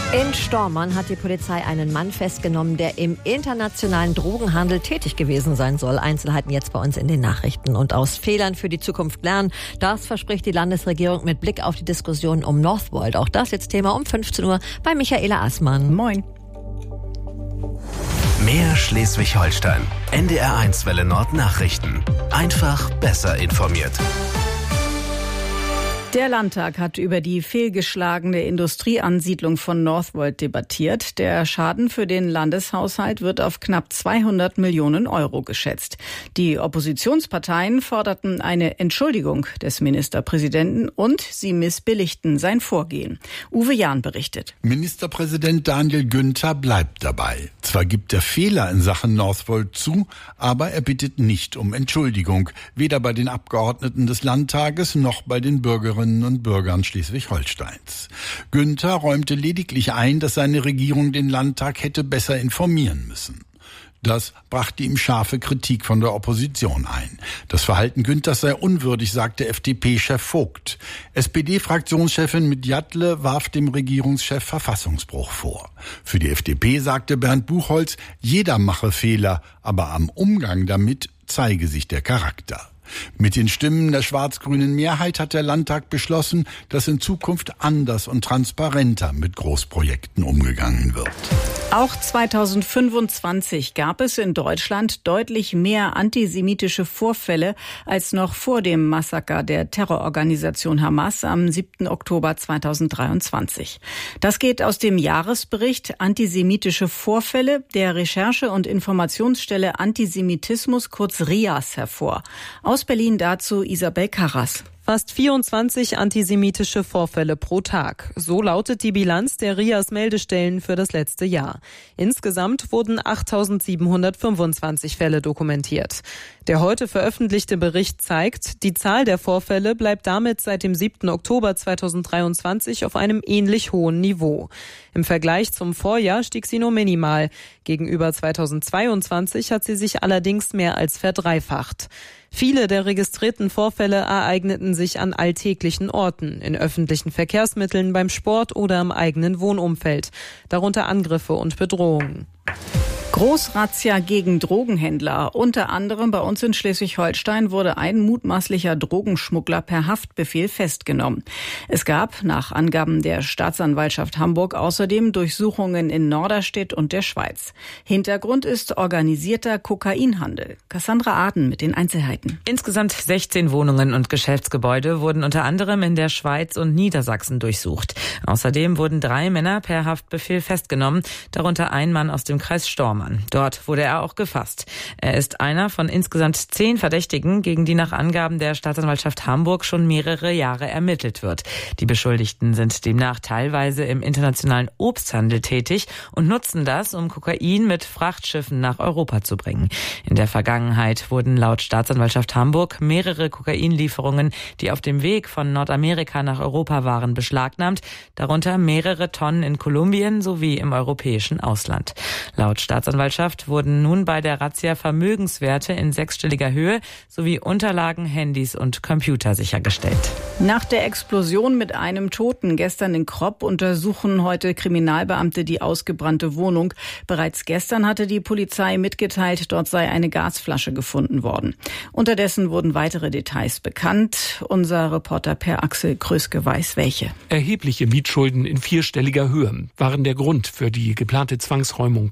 In Stormann hat die Polizei einen Mann festgenommen, der im internationalen Drogenhandel tätig gewesen sein soll. Einzelheiten jetzt bei uns in den Nachrichten. Und aus Fehlern für die Zukunft lernen, das verspricht die Landesregierung mit Blick auf die Diskussion um Northvolt. Auch das jetzt Thema um 15 Uhr bei Michaela Assmann. Moin. Mehr Schleswig-Holstein. NDR1 Welle Nord Nachrichten. Einfach besser informiert. Der Landtag hat über die fehlgeschlagene Industrieansiedlung von Northvolt debattiert. Der Schaden für den Landeshaushalt wird auf knapp 200 Millionen Euro geschätzt. Die Oppositionsparteien forderten eine Entschuldigung des Ministerpräsidenten und sie missbilligten sein Vorgehen. Uwe Jahn berichtet. Ministerpräsident Daniel Günther bleibt dabei. Zwar gibt er Fehler in Sachen Northvolt zu, aber er bittet nicht um Entschuldigung, weder bei den Abgeordneten des Landtages noch bei den Bürgerinnen und Bürgern Schleswig-Holsteins. Günther räumte lediglich ein, dass seine Regierung den Landtag hätte besser informieren müssen. Das brachte ihm scharfe Kritik von der Opposition ein. Das Verhalten Günthers sei unwürdig, sagte FDP-Chef Vogt. SPD-Fraktionschefin Medjatle warf dem Regierungschef Verfassungsbruch vor. Für die FDP sagte Bernd Buchholz, jeder mache Fehler, aber am Umgang damit zeige sich der Charakter. Mit den Stimmen der schwarz-grünen Mehrheit hat der Landtag beschlossen, dass in Zukunft anders und transparenter mit Großprojekten umgegangen wird. Auch 2025 gab es in Deutschland deutlich mehr antisemitische Vorfälle als noch vor dem Massaker der Terrororganisation Hamas am 7. Oktober 2023. Das geht aus dem Jahresbericht Antisemitische Vorfälle der Recherche- und Informationsstelle Antisemitismus, kurz RIAS, hervor. Aus Berlin dazu Isabel Karras. Fast 24 antisemitische Vorfälle pro Tag. So lautet die Bilanz der RIAS-Meldestellen für das letzte Jahr. Insgesamt wurden 8.725 Fälle dokumentiert. Der heute veröffentlichte Bericht zeigt, die Zahl der Vorfälle bleibt damit seit dem 7. Oktober 2023 auf einem ähnlich hohen Niveau. Im Vergleich zum Vorjahr stieg sie nur minimal. Gegenüber 2022 hat sie sich allerdings mehr als verdreifacht. Viele der registrierten Vorfälle ereigneten sich an alltäglichen Orten, in öffentlichen Verkehrsmitteln, beim Sport oder im eigenen Wohnumfeld, darunter Angriffe und Bedrohungen. Großrazzia gegen Drogenhändler. Unter anderem bei uns in Schleswig-Holstein wurde ein mutmaßlicher Drogenschmuggler per Haftbefehl festgenommen. Es gab nach Angaben der Staatsanwaltschaft Hamburg außerdem Durchsuchungen in Norderstedt und der Schweiz. Hintergrund ist organisierter Kokainhandel. Cassandra Aden mit den Einzelheiten. Insgesamt 16 Wohnungen und Geschäftsgebäude wurden unter anderem in der Schweiz und Niedersachsen durchsucht. Außerdem wurden 3 Männer per Haftbefehl festgenommen, darunter ein Mann aus dem Kreis Stormann. Dort wurde er auch gefasst. Er ist einer von insgesamt 10 Verdächtigen, gegen die nach Angaben der Staatsanwaltschaft Hamburg schon mehrere Jahre ermittelt wird. Die Beschuldigten sind demnach teilweise im internationalen Obsthandel tätig und nutzen das, um Kokain mit Frachtschiffen nach Europa zu bringen. In der Vergangenheit wurden laut Staatsanwaltschaft Hamburg mehrere Kokainlieferungen, die auf dem Weg von Nordamerika nach Europa waren, beschlagnahmt, darunter mehrere Tonnen in Kolumbien sowie im europäischen Ausland. Laut Staatsanwaltschaft wurden nun bei der Razzia Vermögenswerte in 6-stelliger Höhe sowie Unterlagen, Handys und Computer sichergestellt. Nach der Explosion mit einem Toten gestern in Kropp untersuchen heute Kriminalbeamte die ausgebrannte Wohnung. Bereits gestern hatte die Polizei mitgeteilt, dort sei eine Gasflasche gefunden worden. Unterdessen wurden weitere Details bekannt. Unser Reporter Per Axel Kröske weiß welche. Erhebliche Mietschulden in 4-stelliger Höhe waren der Grund für die geplante Zwangsräumung